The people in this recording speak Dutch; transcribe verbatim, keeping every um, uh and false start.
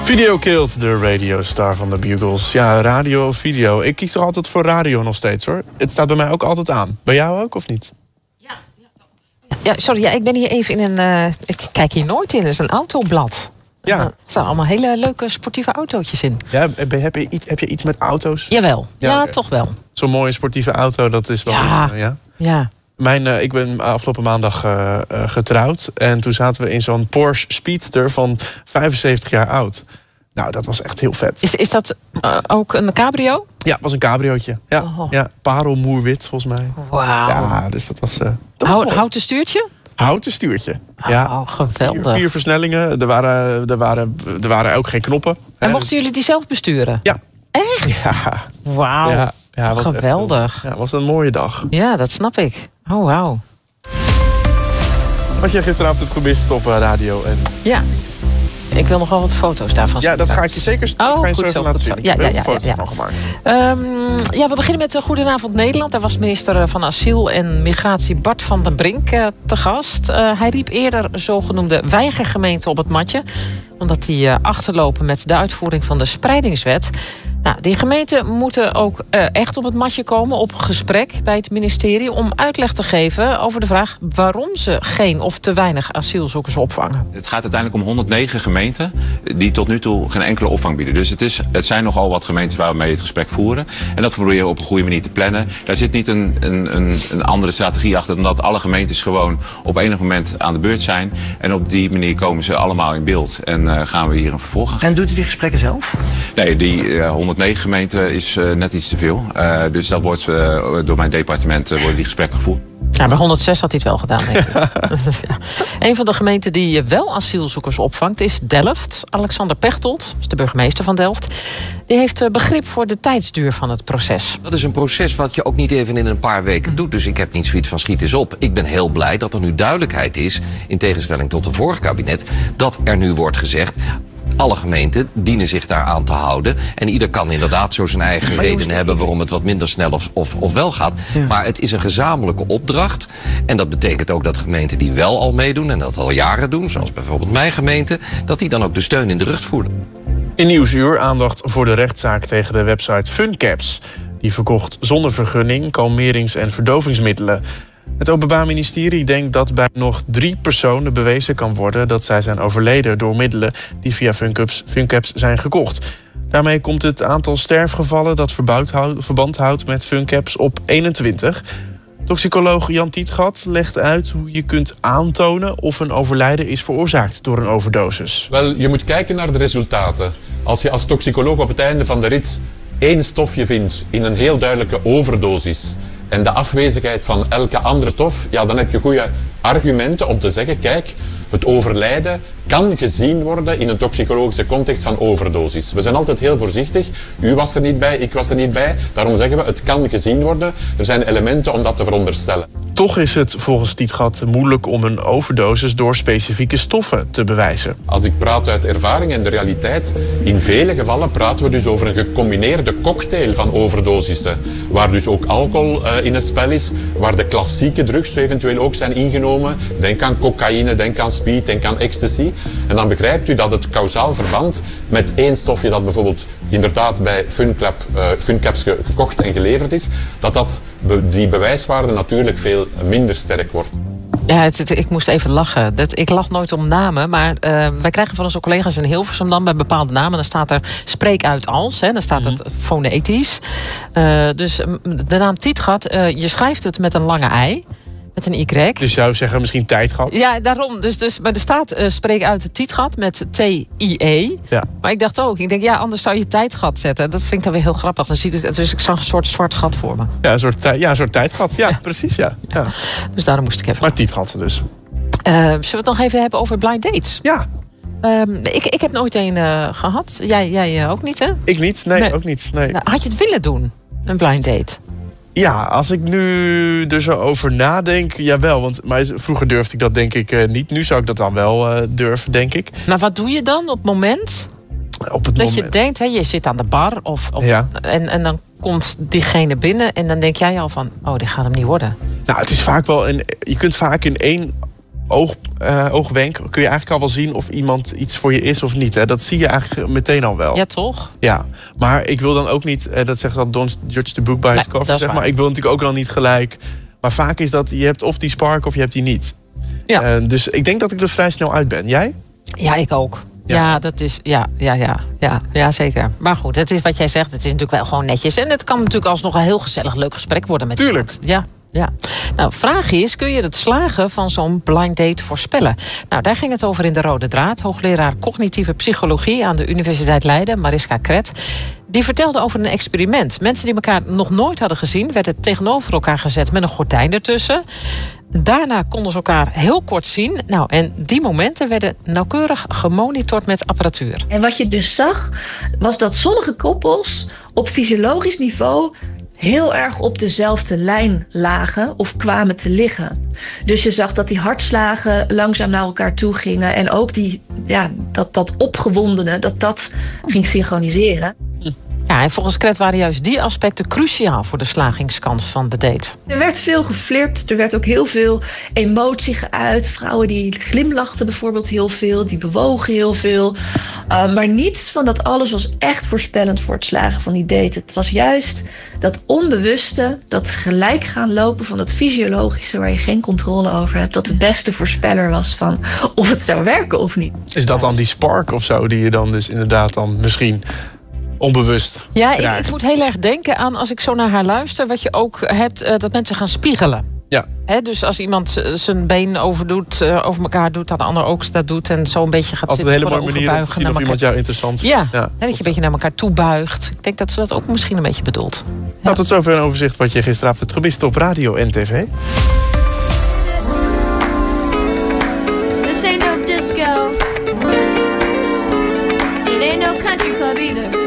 Video killed de radiostar van de Bugles. Ja, radio of video. Ik kies toch altijd voor radio nog steeds, hoor. Het staat bij mij ook altijd aan. Bij jou ook, of niet? Ja, ja. ja sorry, ja, ik ben hier even in een... Uh, ik kijk hier nooit in, het is een autoblad. Ja. Er staan allemaal hele leuke sportieve autootjes in. Ja, heb je iets, heb je iets met auto's? Jawel, ja, ja okay. toch wel. Zo'n mooie sportieve auto, dat is wel... Ja, uh, ja? ja. Mijn, uh, ik ben afgelopen maandag uh, uh, getrouwd. En toen zaten we in zo'n Porsche Speedster van vijfenzeventig jaar oud. Nou, dat was echt heel vet. Is, is dat uh, ook een cabrio? Ja, het was een cabriootje. Ja, oh. ja parelmoerwit volgens mij. Wauw. Ja, dus dat was... Uh, dat Hout, was houten stuurtje? Houten stuurtje. Oh, ja. geweldig. Vier, vier versnellingen. Er waren, er, waren, er waren ook geen knoppen. En mochten jullie die zelf besturen? Ja. Echt? Ja. Wauw. Ja, ja, was geweldig. Echt, ja, het was een mooie dag. Ja, dat snap ik. Oh, wauw. Wat je gisteravond gemist op radio? En... Ja. Ik wil nog wel wat foto's daarvan zien. Ja, dat ga ik je zeker st- oh, ga je goed zo zo, laten goed zien. Zo. Ja, ik ja, heb ja, er foto's ja, van gemaakt. Um, ja, we beginnen met Goedenavond Nederland. Daar was minister van Asiel en Migratie Bart van den Brink uh, te gast. Uh, hij riep eerder zogenoemde weigergemeenten op het matje, omdat die uh, achterlopen met de uitvoering van de spreidingswet. Nou, die gemeenten moeten ook uh, echt op het matje komen, op gesprek bij het ministerie, om uitleg te geven over de vraag waarom ze geen of te weinig asielzoekers opvangen. Het gaat uiteindelijk om honderdnegen gemeenten die tot nu toe geen enkele opvang bieden. Dus het, is, het zijn nogal wat gemeentes waar we mee het gesprek voeren. En dat proberen we op een goede manier te plannen. Daar zit niet een, een, een, een andere strategie achter, omdat alle gemeentes gewoon op enig moment aan de beurt zijn. En op die manier komen ze allemaal in beeld. En uh, gaan we hier een vervolg aan. En doet u die gesprekken zelf? Nee, die uh, honderdnegen gemeenten is uh, net iets te veel. Uh, dus dat wordt uh, door mijn departement uh, worden die gesprekken gevoerd. Ja, bij honderdzes had hij het wel gedaan, denk ik. Ja. Een van de gemeenten die wel asielzoekers opvangt is Delft. Alexander Pechtold, is de burgemeester van Delft. Die heeft begrip voor de tijdsduur van het proces. Dat is een proces wat je ook niet even in een paar weken doet. Dus ik heb niet zoiets van schiet eens op. Ik ben heel blij dat er nu duidelijkheid is, in tegenstelling tot het vorige kabinet, dat er nu wordt gezegd, alle gemeenten dienen zich daaraan te houden. En ieder kan inderdaad zo zijn eigen redenen hebben waarom het wat minder snel of, of, of wel gaat. Ja. Maar het is een gezamenlijke opdracht. En dat betekent ook dat gemeenten die wel al meedoen en dat al jaren doen, zoals bijvoorbeeld mijn gemeente, dat die dan ook de steun in de rug voelen. In Nieuwsuur aandacht voor de rechtszaak tegen de website Funcaps. Die verkocht zonder vergunning kalmerings- en verdovingsmiddelen. Het Openbaar Ministerie denkt dat bij nog drie personen bewezen kan worden dat zij zijn overleden door middelen die via Funcaps, Funcaps zijn gekocht. Daarmee komt het aantal sterfgevallen dat verband houdt met Funcaps op eenentwintig. Toxicoloog Jan Tietgat legt uit hoe je kunt aantonen of een overlijden is veroorzaakt door een overdosis. Wel, je moet kijken naar de resultaten. Als je als toxicoloog op het einde van de rit één stofje vindt in een heel duidelijke overdosis en de afwezigheid van elke andere stof, ja, dan heb je goede argumenten om te zeggen, kijk, het overlijden kan gezien worden in een toxicologische context van overdosis. We zijn altijd heel voorzichtig. U was er niet bij, ik was er niet bij. Daarom zeggen we, het kan gezien worden. Er zijn elementen om dat te veronderstellen. Toch is het volgens Tietgat moeilijk om een overdosis door specifieke stoffen te bewijzen. Als ik praat uit ervaring en de realiteit, in vele gevallen praten we dus over een gecombineerde cocktail van overdosissen. Waar dus ook alcohol uh, in het spel is, waar de klassieke drugs eventueel ook zijn ingenomen. Denk aan cocaïne, denk aan speed, denk aan ecstasy. En dan begrijpt u dat het kausaal verband met één stofje dat bijvoorbeeld inderdaad bij Funcap, uh, Funcaps gekocht en geleverd is, dat, dat die bewijswaarde natuurlijk veel minder sterk wordt. Ja, het, het, ik moest even lachen. Dat, ik lach nooit om namen, maar uh, wij krijgen van onze collega's in Hilversum dan bij bepaalde namen. Dan staat er spreek uit als, hè, dan staat mm-hmm. het fonetisch. Uh, dus de naam Tietgat, uh, je schrijft het met een lange ei. Met een Y. Dus je zou zeggen misschien tijdgat? Ja, daarom. Dus, dus, maar er staat uh, spreek uit het Tietgat met T I E. Ja. Maar ik dacht ook, ik denk ja, anders zou je tijdgat zetten. Dat vind ik dan weer heel grappig. Dan zie ik, dus ik zag een soort zwart gat voor me. Ja, een soort, tij, ja, een soort tijdgat. Ja, ja. precies. Ja. Ja. Dus daarom moest ik even. Maar Tietgat dus. Uh, zullen we het nog even hebben over blind dates? Ja. Um, ik, ik heb nooit een uh, gehad. Jij, jij uh, ook niet, hè? Ik niet. Nee, nee. ook niet. Nee. Nou, had je het willen doen? Een blind date? Ja, als ik nu er zo over nadenk, jawel. Want maar vroeger durfde ik dat denk ik uh, niet. Nu zou ik dat dan wel uh, durven, denk ik. Maar wat doe je dan op het moment op het dat moment. je denkt, hè, je zit aan de bar of, of ja. en, en dan komt diegene binnen en dan denk jij al van, oh, dit gaat hem niet worden. Nou, het is vaak wel een. Je kunt vaak in één oog, uh, oogwenk kun je eigenlijk al wel zien of iemand iets voor je is of niet. Hè? Dat zie je eigenlijk meteen al wel. Ja, toch? Ja, maar ik wil dan ook niet, uh, dat zegt dat don't judge the book by its cover, zeg maar. Ik wil natuurlijk ook al niet gelijk. Maar vaak is dat, je hebt of die spark of je hebt die niet. Ja. Uh, dus ik denk dat ik er vrij snel uit ben. Jij? Ja, ik ook. Ja. ja, dat is. Ja, ja, ja, ja, ja, zeker. Maar goed, het is wat jij zegt. Het is natuurlijk wel gewoon netjes. En het kan natuurlijk alsnog een heel gezellig, leuk gesprek worden met Tuurlijk. iemand. Ja. Ja. Nou, vraag is, kun je het slagen van zo'n blind date voorspellen? Nou, daar ging het over in de Rode Draad. Hoogleraar cognitieve psychologie aan de Universiteit Leiden, Mariska Kret, die vertelde over een experiment. Mensen die elkaar nog nooit hadden gezien, werden tegenover elkaar gezet met een gordijn ertussen. Daarna konden ze elkaar heel kort zien. Nou, en die momenten werden nauwkeurig gemonitord met apparatuur. En wat je dus zag, was dat sommige koppels op fysiologisch niveau heel erg op dezelfde lijn lagen of kwamen te liggen. Dus je zag dat die hartslagen langzaam naar elkaar toe gingen. En ook die, ja, dat, dat opgewondene, dat dat ging synchroniseren. Ja, en volgens Kret waren juist die aspecten cruciaal voor de slagingskans van de date. Er werd veel geflirt, er werd ook heel veel emotie geuit. Vrouwen die glimlachten bijvoorbeeld heel veel, die bewogen heel veel. Uh, maar niets van dat alles was echt voorspellend voor het slagen van die date. Het was juist dat onbewuste, dat gelijk gaan lopen van dat fysiologische waar je geen controle over hebt, dat de beste voorspeller was van of het zou werken of niet. Is dat dan die spark of zo die je dan dus inderdaad dan misschien onbewust Ja, ik, ik moet heel erg denken aan, als ik zo naar haar luister, wat je ook hebt, uh, dat mensen gaan spiegelen. Ja. He, dus als iemand uh, zijn been overdoet, uh, over elkaar doet, dat de ander ook dat doet en zo een beetje gaat altijd zitten een hele mooie manier om te zien of iemand jou interessant vindt. Ja, ja. He, dat je een beetje naar elkaar toe buigt. Ik denk dat ze dat ook misschien een beetje bedoelt. Ja. Nou, tot zover een overzicht wat je gisteravond hebt gemist op radio en tv. This ain't no disco. It ain't no country club either.